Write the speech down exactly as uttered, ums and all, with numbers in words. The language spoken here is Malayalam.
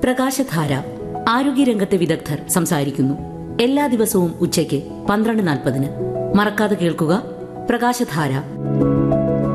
പ്രകാശധാര. ആരോഗ്യരംഗത്തെ വിദഗ്ധർ സംസാരിക്കുന്നു. എല്ലാ ദിവസവും ഉച്ചയ്ക്ക് പന്ത്രണ്ട് നാൽപ്പതിന്. മറക്കാതെ കേൾക്കുക പ്രകാശധാര.